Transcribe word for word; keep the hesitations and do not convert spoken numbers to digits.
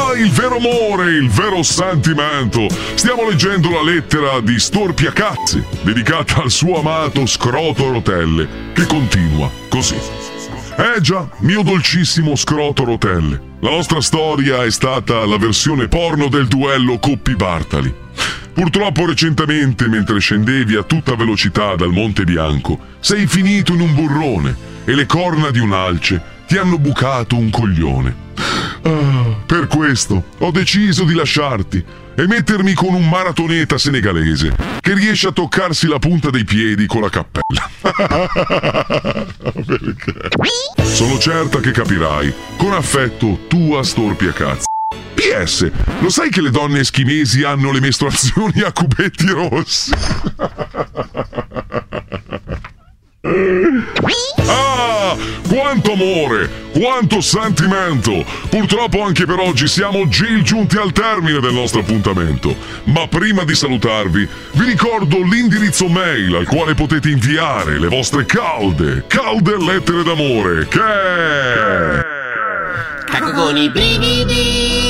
Ah, il vero amore, il vero sentimento. Stiamo leggendo la lettera di Storpiacazzi, dedicata al suo amato Scroto Rotelle, che continua così. Eh già, mio dolcissimo Scroto Rotelle, la nostra storia è stata la versione porno del duello Coppi Bartali. Purtroppo recentemente, mentre scendevi a tutta velocità dal Monte Bianco, sei finito in un burrone e le corna di un'alce ti hanno bucato un coglione. Ah, per questo ho deciso di lasciarti e mettermi con un maratoneta senegalese che riesce a toccarsi la punta dei piedi con la cappella. Perché? Sono certa che capirai. Con affetto, tua Storpiacazzi. P S, lo sai che le donne eschimesi hanno le mestruazioni a cubetti rossi? Ah, quanto amore, quanto sentimento. Purtroppo anche per oggi siamo già giunti al termine del nostro appuntamento. Ma prima di salutarvi, vi ricordo l'indirizzo mail al quale potete inviare le vostre calde, calde lettere d'amore, che... Cacco con i brividi.